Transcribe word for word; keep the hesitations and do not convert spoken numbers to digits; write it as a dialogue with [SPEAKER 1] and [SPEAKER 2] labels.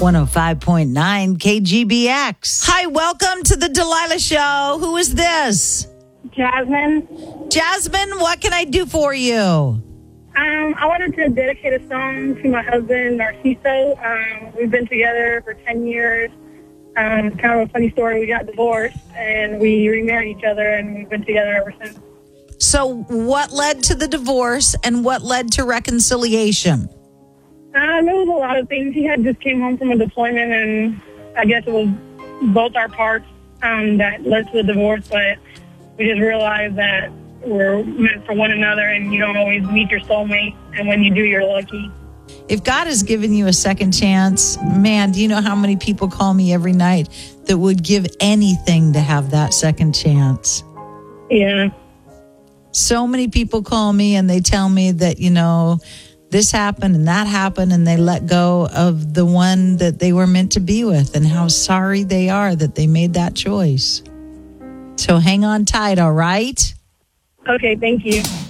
[SPEAKER 1] one oh five point nine K G B X. Hi, welcome to the Delilah Show. Who is this?
[SPEAKER 2] Jasmine.
[SPEAKER 1] Jasmine, what can I do for you?
[SPEAKER 2] Um, I wanted to dedicate a song to my husband, Narciso. Um, we've been together for ten years. Um, it's kind of a funny story. We got divorced, and we remarried each other, and we've been together ever since.
[SPEAKER 1] So what led to the divorce and what led to reconciliation?
[SPEAKER 2] Um, it was a lot of things. He had just came home from a deployment, and I guess it was both our parts um, that led to the divorce, but we just realized that we're meant for one another, and you don't always meet your soulmate, and when you do, you're lucky.
[SPEAKER 1] If God has given you a second chance, man, do you know how many people call me every night that would give anything to have that second chance?
[SPEAKER 2] Yeah.
[SPEAKER 1] So many people call me and they tell me that, you know, this happened and that happened, and they let go of the one that they were meant to be with, and how sorry they are that they made that choice. So hang on tight, all right?
[SPEAKER 2] Okay, thank you.